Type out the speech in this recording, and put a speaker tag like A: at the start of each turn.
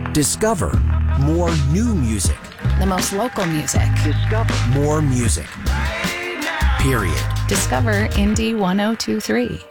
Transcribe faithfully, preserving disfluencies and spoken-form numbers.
A: Discover more new music.
B: The most local music.
A: Discover more music. Period.
B: Discover Indie ten twenty-three.